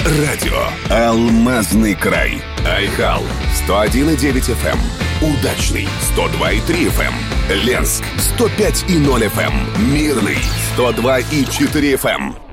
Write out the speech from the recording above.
Радио «Алмазный край». Айхал 101,9 FM. Удачный 102,3 FM. Ленск 105,0 FM. Мирный 102,4 FM.